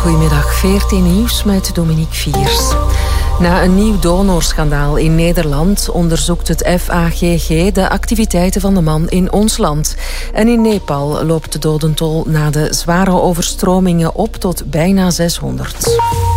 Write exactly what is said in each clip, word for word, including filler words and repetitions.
Goedemiddag, veertien nieuws met Dominique Viers. Na een nieuw donorschandaal in Nederland onderzoekt het F A G G de activiteiten van de man in ons land. En in Nepal loopt de dodentol na de zware overstromingen op tot bijna zeshonderd.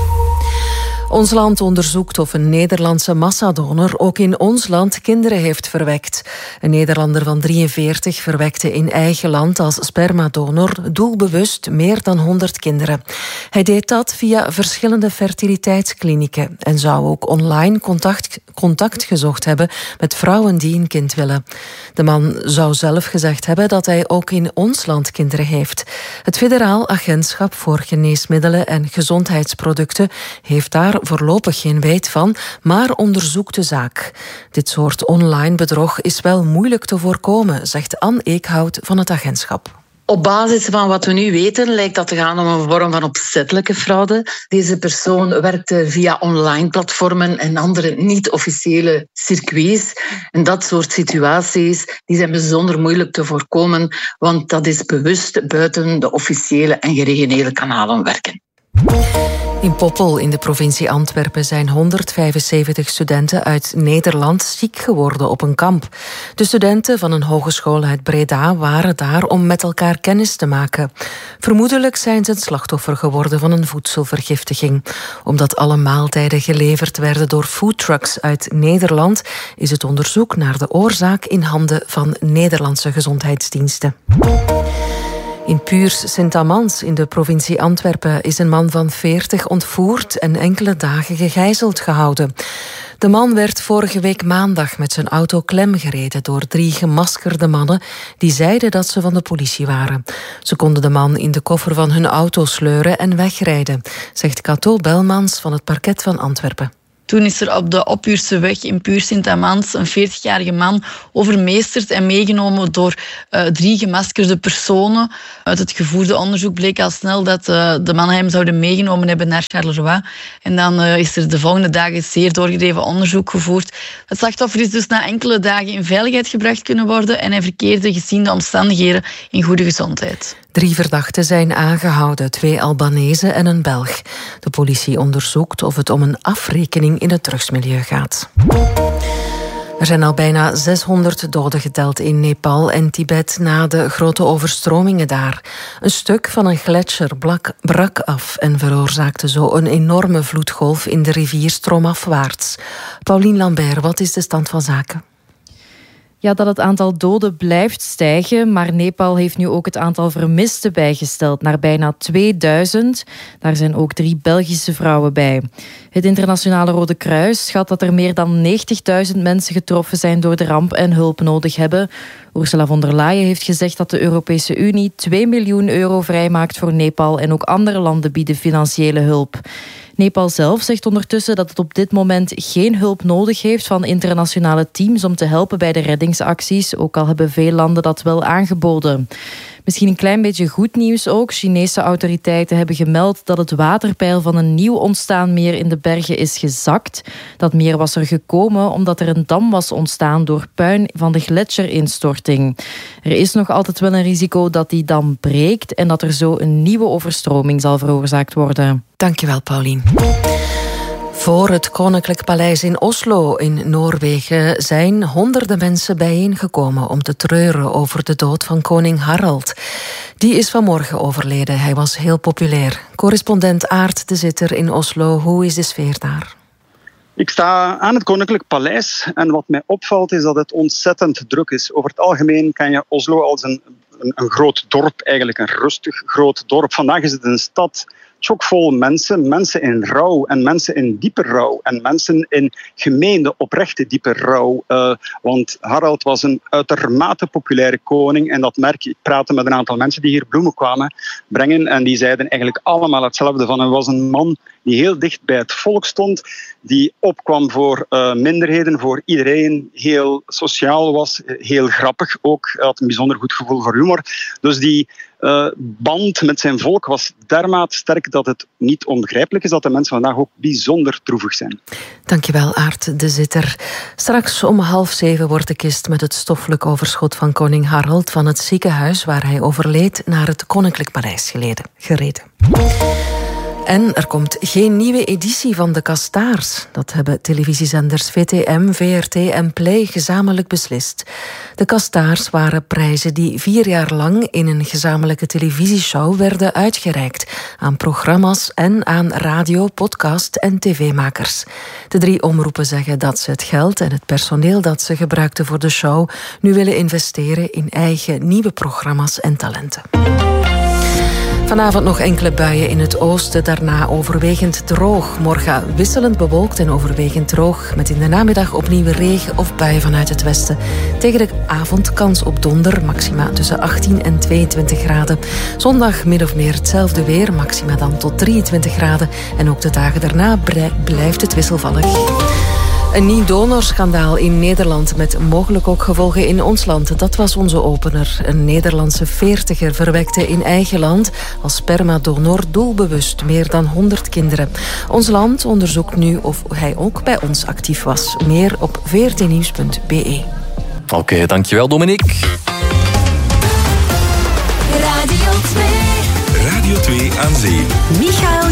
Ons land onderzoekt of een Nederlandse massadonor ook in ons land kinderen heeft verwekt. Een Nederlander van drieënveertig verwekte in eigen land als spermadonor doelbewust meer dan honderd kinderen. Hij deed dat via verschillende fertiliteitsklinieken en zou ook online contact, contact gezocht hebben met vrouwen die een kind willen. De man zou zelf gezegd hebben dat hij ook in ons land kinderen heeft. Het Federaal Agentschap voor Geneesmiddelen en Gezondheidsproducten heeft daar voorlopig geen weet van, maar onderzoekt de zaak. Dit soort online bedrog is wel moeilijk te voorkomen, zegt Anne Eekhout van het agentschap. Op basis van wat we nu weten lijkt dat te gaan om een vorm van opzettelijke fraude. Deze persoon werkte via online platformen en andere niet-officiële circuits. En dat soort situaties die zijn bijzonder moeilijk te voorkomen, want dat is bewust buiten de officiële en geregionele kanalen werken. In Poppel in de provincie Antwerpen zijn honderdvijfenzeventig studenten uit Nederland ziek geworden op een kamp. De studenten van een hogeschool uit Breda waren daar om met elkaar kennis te maken. Vermoedelijk zijn ze het slachtoffer geworden van een voedselvergiftiging. Omdat alle maaltijden geleverd werden door foodtrucks uit Nederland, is het onderzoek naar de oorzaak in handen van Nederlandse gezondheidsdiensten. In Puurs Sint-Amans in de provincie Antwerpen is een man van veertig ontvoerd en enkele dagen gegijzeld gehouden. De man werd vorige week maandag met zijn auto klemgereden door drie gemaskerde mannen die zeiden dat ze van de politie waren. Ze konden de man in de koffer van hun auto sleuren en wegrijden, zegt Cato Belmans van het parket van Antwerpen. Toen is er op de Oppuurse weg in Puurs Sint-Amans een veertigjarige man overmeesterd en meegenomen door uh, drie gemaskerde personen. Uit het gevoerde onderzoek bleek al snel dat uh, de mannen hem zouden meegenomen hebben naar Charleroi. En dan uh, is er de volgende dagen zeer doorgedreven onderzoek gevoerd. Het slachtoffer is dus na enkele dagen in veiligheid gebracht kunnen worden en hij verkeerde gezien de omstandigheden in goede gezondheid. Drie verdachten zijn aangehouden, twee Albanezen en een Belg. De politie onderzoekt of het om een afrekening in het drugsmilieu gaat. Er zijn al bijna zeshonderd doden geteld in Nepal en Tibet na de grote overstromingen daar. Een stuk van een gletsjer brak af en veroorzaakte zo een enorme vloedgolf in de rivier stroomafwaarts. Pauline Lambert, wat is de stand van zaken? Ja, dat het aantal doden blijft stijgen, maar Nepal heeft nu ook het aantal vermisten bijgesteld naar bijna tweeduizend. Daar zijn ook drie Belgische vrouwen bij. Het Internationale Rode Kruis schat dat er meer dan negentigduizend mensen getroffen zijn door de ramp en hulp nodig hebben. Ursula von der Leyen heeft gezegd dat de Europese Unie twee miljoen euro vrijmaakt voor Nepal en ook andere landen bieden financiële hulp. Nepal zelf zegt ondertussen dat het op dit moment geen hulp nodig heeft van internationale teams om te helpen bij de reddingsacties, ook al hebben veel landen dat wel aangeboden. Misschien een klein beetje goed nieuws ook. Chinese autoriteiten hebben gemeld dat het waterpeil van een nieuw ontstaan meer in de bergen is gezakt. Dat meer was er gekomen omdat er een dam was ontstaan door puin van de gletsjerinstorting. Er is nog altijd wel een risico dat die dam breekt en dat er zo een nieuwe overstroming zal veroorzaakt worden. Dankjewel, Paulien. Voor het Koninklijk Paleis in Oslo in Noorwegen zijn honderden mensen bijeengekomen om te treuren over de dood van koning Harald. Die is vanmorgen overleden. Hij was heel populair. Correspondent Aart de Zitter in Oslo. Hoe is de sfeer daar? Ik sta aan het Koninklijk Paleis en wat mij opvalt is dat het ontzettend druk is. Over het algemeen ken je Oslo als een, een, een groot dorp, eigenlijk een rustig groot dorp. Vandaag is het een stad chockvol mensen, mensen in rouw en mensen in diepe rouw en mensen in gemeende oprechte diepe rouw. Uh, want Harald was een uitermate populaire koning en dat merk je. Ik praatte met een aantal mensen die hier bloemen kwamen brengen en die zeiden eigenlijk allemaal hetzelfde van. Hij was een man die heel dicht bij het volk stond, die opkwam voor uh, minderheden, voor iedereen, heel sociaal was, heel grappig ook. Hij had een bijzonder goed gevoel voor humor. Dus die uh, band met zijn volk was dermate sterk dat het niet onbegrijpelijk is dat de mensen vandaag ook bijzonder droevig zijn. Dankjewel, Aart de Zitter. Straks om half zeven wordt de kist met het stoffelijk overschot van koning Harald van het ziekenhuis waar hij overleed naar het Koninklijk Paleis gereden. En er komt geen nieuwe editie van de Kastaars. Dat hebben televisiezenders V T M, V R T en Play gezamenlijk beslist. De Kastaars waren prijzen die vier jaar lang in een gezamenlijke televisieshow werden uitgereikt aan programma's en aan radio, podcast en tv-makers. De drie omroepen zeggen dat ze het geld en het personeel dat ze gebruikten voor de show nu willen investeren in eigen nieuwe programma's en talenten. Vanavond nog enkele buien in het oosten, daarna overwegend droog. Morgen wisselend bewolkt en overwegend droog, met in de namiddag opnieuw regen of buien vanuit het westen. Tegen de avond kans op donder, maxima tussen achttien en tweeëntwintig graden. Zondag min of meer hetzelfde weer, maxima dan tot drieëntwintig graden. En ook de dagen daarna blijft het wisselvallig. Een nieuw donorschandaal in Nederland met mogelijk ook gevolgen in ons land. Dat was onze opener. Een Nederlandse veertiger verwekte in eigen land als spermadonor doelbewust meer dan honderd kinderen. Ons land onderzoekt nu of hij ook bij ons actief was. Meer op v r t nieuws punt b e. Oké, okay, dankjewel Dominique. Radio twee. Radio twee aan zee. Michael